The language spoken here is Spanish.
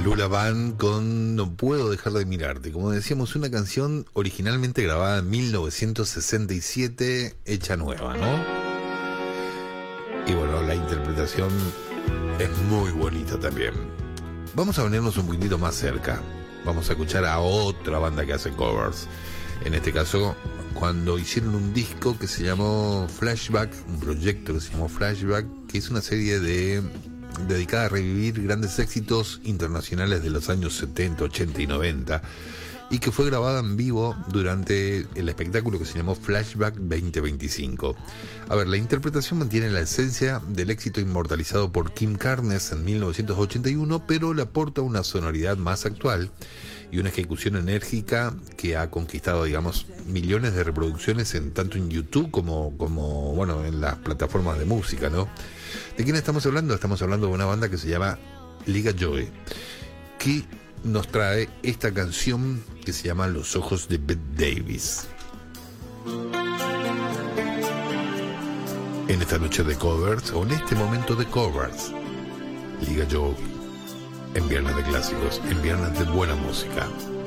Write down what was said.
Lula Band con No Puedo Dejar de Mirarte. Como decíamos, una canción originalmente grabada en 1967, hecha nueva, ¿no? Y bueno, la interpretación es muy bonita también. Vamos a venirnos un poquitito más cerca. Vamos a escuchar a otra banda que hace covers. En este caso, cuando hicieron un disco que se llamó Flashback, un proyecto que se llamó Flashback, que es una serie dedicada a revivir grandes éxitos internacionales de los años 70, 80 y 90, y que fue grabada en vivo durante el espectáculo que se llamó Flashback 2025. A ver, la interpretación mantiene la esencia del éxito inmortalizado por Kim Carnes en 1981, pero le aporta una sonoridad más actual y una ejecución enérgica que ha conquistado, digamos, millones de reproducciones tanto en YouTube como bueno, en las plataformas de música, ¿no? ¿De quién estamos hablando? Estamos hablando de una banda que se llama Liga Joy, que nos trae esta canción que se llama Los Ojos de Bette Davis. En esta noche de covers, o en este momento de covers, Liga Joy, en Viernes de Clásicos, en Viernes de Buena Música.